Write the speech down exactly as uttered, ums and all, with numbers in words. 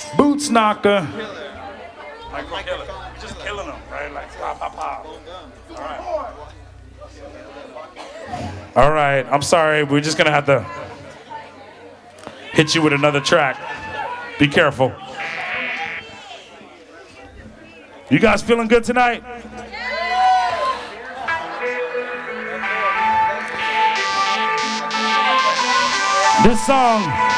Boots knocker. Microphone killer. Just killing them, right? Like pop, pop, pop. All right. All right. I'm sorry. We're just gonna have to hit you with another track. Be careful. You guys feeling good tonight? This song